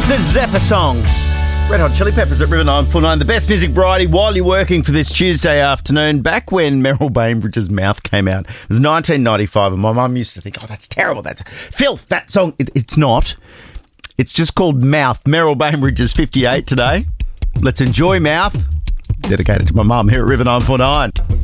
The Zephyr Song. Red Hot Chili Peppers at River 949. The best music variety while you're working for this Tuesday afternoon. Back when Merrill Bainbridge's Mouth came out. It was 1995 and my mum used to think, oh, that's terrible. That's filth, that song. It's not. It's just called Mouth. Merrill Bainbridge is 58 today. Let's enjoy Mouth. Dedicated to my mum here at River 949.